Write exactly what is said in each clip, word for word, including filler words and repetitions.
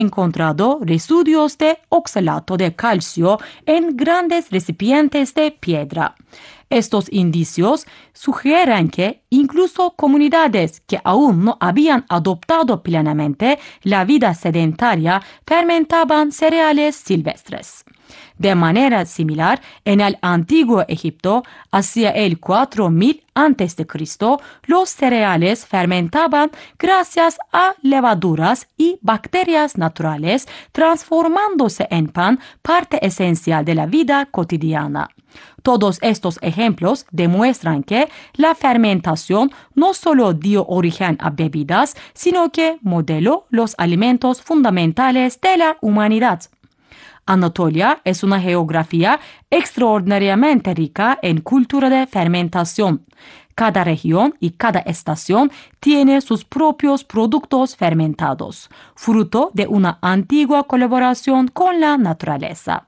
encontrado residuos de oxalato de calcio en grandes recipientes de piedra. Estos indicios sugieren que incluso comunidades que aún no habían adoptado plenamente la vida sedentaria fermentaban cereales silvestres. De manera similar, en el antiguo Egipto, hacia el cuatro mil antes de Cristo, los cereales fermentaban gracias a levaduras y bacterias naturales, transformándose en pan, parte esencial de la vida cotidiana. Todos estos ejemplos demuestran que la fermentación no solo dio origen a bebidas, sino que modeló los alimentos fundamentales de la humanidad. Anatolia es una geografía extraordinariamente rica en cultura de fermentación. Cada región y cada estación tiene sus propios productos fermentados, fruto de una antigua colaboración con la naturaleza.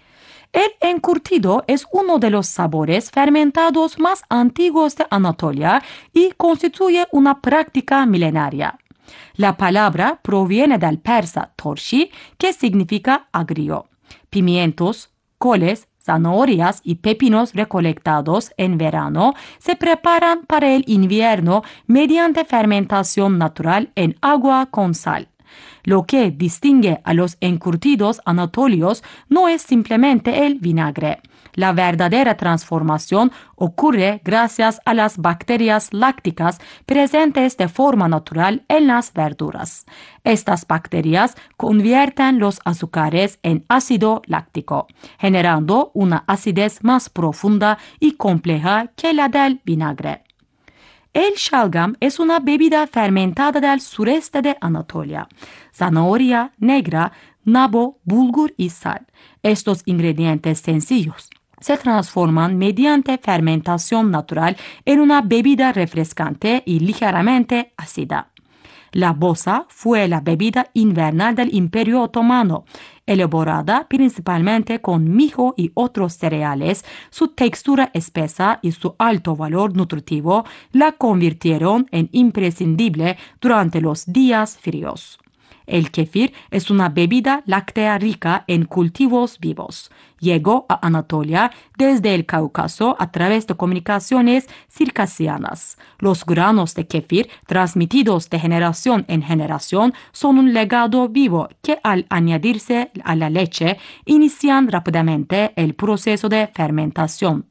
El encurtido es uno de los sabores fermentados más antiguos de Anatolia y constituye una práctica milenaria. La palabra proviene del persa torshi, que significa agrio. Pimientos, coles, zanahorias y pepinos recolectados en verano se preparan para el invierno mediante fermentación natural en agua con sal. Lo que distingue a los encurtidos anatolios no es simplemente el vinagre. La verdadera transformación ocurre gracias a las bacterias lácticas presentes de forma natural en las verduras. Estas bacterias convierten los azúcares en ácido láctico, generando una acidez más profunda y compleja que la del vinagre. El shalgam es una bebida fermentada del sureste de Anatolia. Zanahoria negra, nabo, bulgur y sal. Estos ingredientes sencillos se transforman mediante fermentación natural en una bebida refrescante y ligeramente ácida. La boza fue la bebida invernal del Imperio Otomano, elaborada principalmente con mijo y otros cereales. Su textura espesa y su alto valor nutritivo la convirtieron en imprescindible durante los días fríos. El kefir es una bebida láctea rica en cultivos vivos. Llegó a Anatolia desde el Cáucaso a través de comunicaciones circasianas. Los granos de kefir, transmitidos de generación en generación, son un legado vivo que, al añadirse a la leche, inician rápidamente el proceso de fermentación.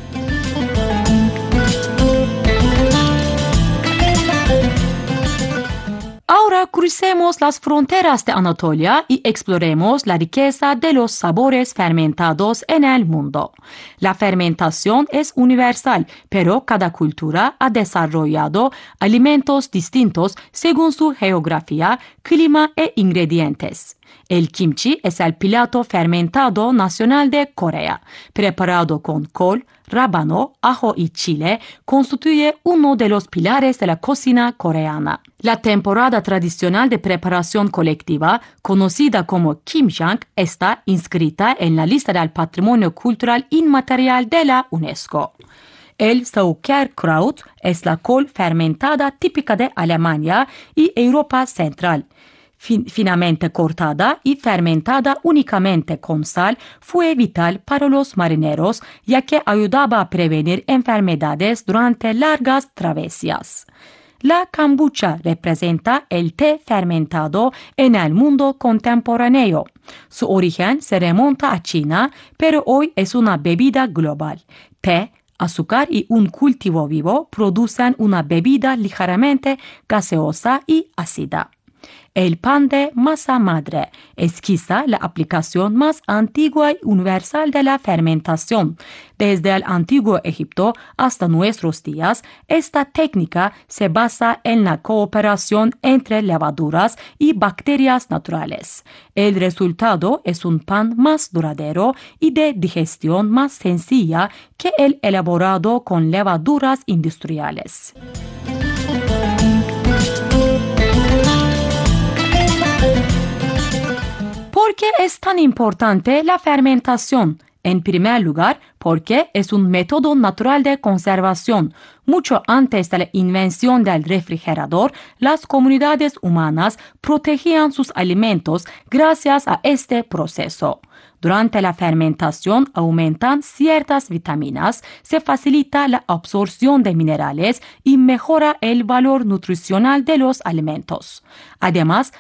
Ahora crucemos las fronteras de Anatolia y exploremos la riqueza de los sabores fermentados en el mundo. La fermentación es universal, pero cada cultura ha desarrollado alimentos distintos según su geografía, clima e ingredientes. El kimchi es el plato fermentado nacional de Corea, preparado con col, rábano, ajo y chile, constituye uno de los pilares de la cocina coreana. La temporada tradicional de preparación colectiva, conocida como Kimjang, está inscrita en la lista del Patrimonio Cultural Inmaterial de la UNESCO. El Sauerkraut es la col fermentada típica de Alemania y Europa Central. Fin, finamente cortada y fermentada únicamente con sal, fue vital para los marineros, ya que ayudaba a prevenir enfermedades durante largas travesías. La kombucha representa el té fermentado en el mundo contemporáneo. Su origen se remonta a China, pero hoy es una bebida global. Té, azúcar y un cultivo vivo producen una bebida ligeramente gaseosa y ácida. El pan de masa madre es quizá la aplicación más antigua y universal de la fermentación. Desde el antiguo Egipto hasta nuestros días, esta técnica se basa en la cooperación entre levaduras y bacterias naturales. El resultado es un pan más duradero y de digestión más sencilla que el elaborado con levaduras industriales. ¿Por qué es tan importante la fermentación? En primer lugar, porque es un método natural de conservación. Mucho antes de la invención del refrigerador, las comunidades humanas protegían sus alimentos gracias a este proceso. Durante la fermentación aumentan ciertas vitaminas, se facilita la absorción de minerales y mejora el valor nutricional de los alimentos. Además,